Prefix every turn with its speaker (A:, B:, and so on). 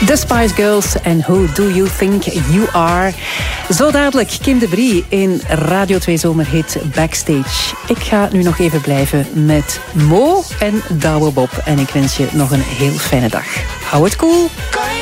A: The Spice Girls en Who Do You Think You Are? Zo dadelijk Kim de Brie in Radio 2 Zomerhit Backstage. Ik ga nu nog even blijven met Mo en Douwe Bob. En ik wens je nog een heel fijne dag. Hou het cool.